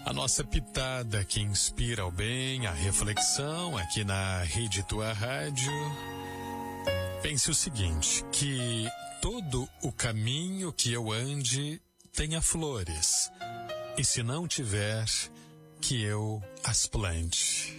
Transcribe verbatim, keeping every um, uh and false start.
A nossa pitada que inspira o bem, a reflexão aqui na Rede Tua Rádio. Pense o seguinte, que todo o caminho que eu ande tenha flores, e se não tiver, que eu as plante.